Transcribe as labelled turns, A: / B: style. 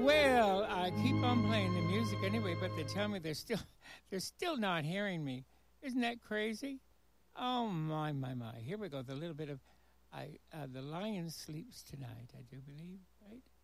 A: Well, I keep on playing the music anyway, but they tell me they're still not hearing me. Isn't that crazy? Oh my my my! Here we go. The little bit of the lion sleeps tonight. I do believe, right?